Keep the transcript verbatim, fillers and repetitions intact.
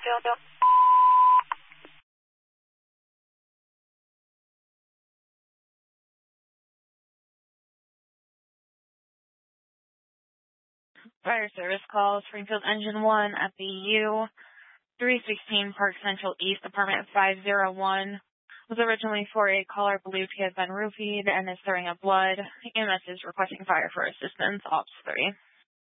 Fire service call, Springfield Engine one at the U, three sixteen Park Central East, apartment five oh one. Was originally for a caller believed he had been roofied and is throwing up blood. E M S is requesting fire for assistance, Ops three.